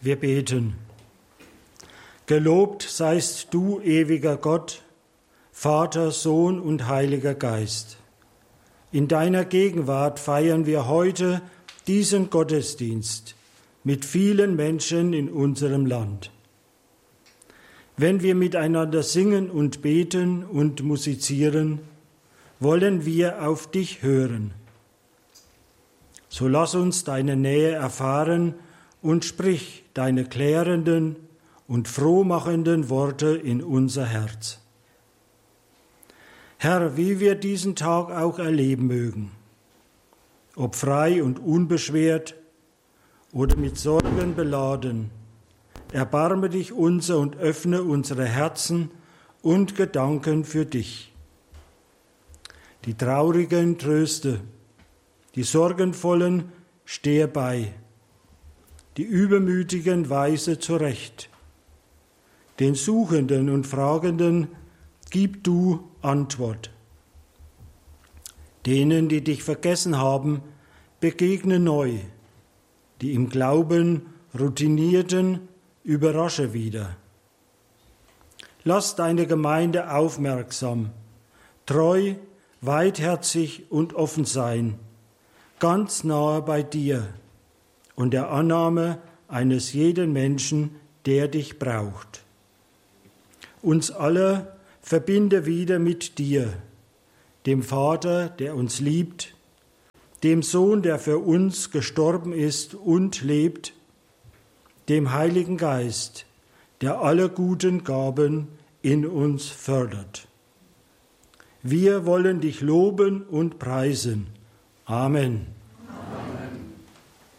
Wir beten. Gelobt seist du, ewiger Gott, Vater, Sohn und Heiliger Geist. In deiner Gegenwart feiern wir heute diesen Gottesdienst mit vielen Menschen in unserem Land. Wenn wir miteinander singen und beten und musizieren, wollen wir auf dich hören. So lass uns deine Nähe erfahren und sprich deine klärenden und frohmachenden Worte in unser Herz. Herr, wie wir diesen Tag auch erleben mögen, ob frei und unbeschwert oder mit Sorgen beladen, erbarme dich unser und öffne unsere Herzen und Gedanken für dich. Die Traurigen tröste, die Sorgenvollen stehe bei, die Übermütigen weise zurecht. Den Suchenden und Fragenden gib du Antwort. Denen, die dich vergessen haben, begegne neu. Die im Glauben Routinierten überrasche wieder. Lass deine Gemeinde aufmerksam, treu, weitherzig und offen sein, ganz nahe bei dir und der Annahme eines jeden Menschen, der dich braucht. Uns alle verbinde wieder mit dir, dem Vater, der uns liebt, dem Sohn, der für uns gestorben ist und lebt, dem Heiligen Geist, der alle guten Gaben in uns fördert. Wir wollen dich loben und preisen. Amen.